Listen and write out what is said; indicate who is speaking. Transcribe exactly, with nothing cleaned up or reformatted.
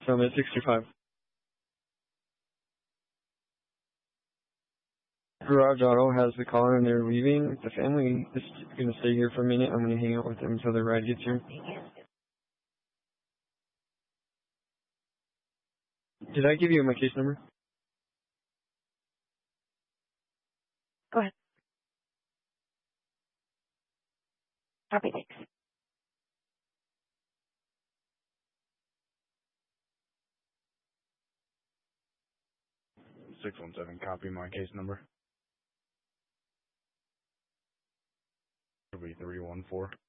Speaker 1: from at sixty-five. Garage Auto has the car and they're leaving. The family is going to stay here for a minute. I'm going to hang out with them until the ride gets here. Did I give you my case number?
Speaker 2: Go ahead. Copy, thanks.
Speaker 3: six one seven, copy my case number. three three one four.